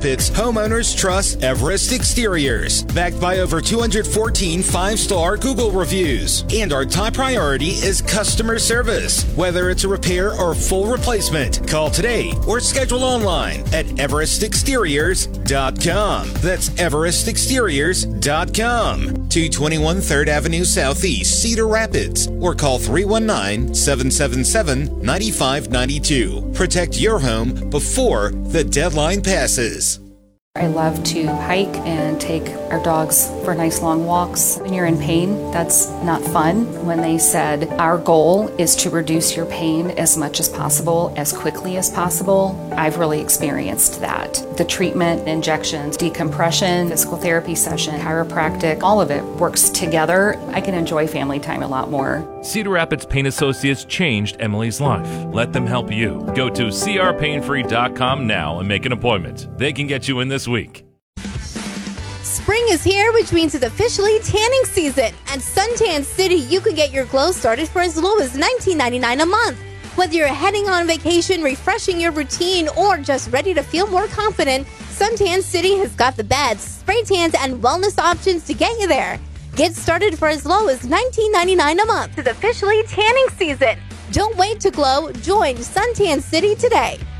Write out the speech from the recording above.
Rapids, homeowners trust Everest Exteriors. Backed by over 214 5-star Google reviews. And our top priority is customer service. Whether it's a repair or full replacement, call today or schedule online at everestexteriors.com. That's everestexteriors.com. 221 3rd Avenue Southeast, Cedar Rapids, or call 319-777-9592. Protect your home before the deadline passes. I love to hike and take our dogs for nice long walks. When you're in pain, that's not fun. When they said our goal is to reduce your pain as much as possible, as quickly as possible, I've really experienced that. The treatment, injections, decompression, physical therapy session, chiropractic, all of it works together. I can enjoy family time a lot more. Cedar Rapids Pain Associates changed Emily's life. Let them help you. Go to crpainfree.com now and make an appointment. They can get you in this week. Spring is here, which means it's officially tanning season. At Suntan City, you can get your glow started for as low as $19.99 a month. Whether you're heading on vacation, refreshing your routine, or just ready to feel more confident, Suntan City has got the beds, spray tans, and wellness options to get you there. Get started for as low as $19.99 a month. It's officially tanning season. Don't wait to glow. Join Suntan City today.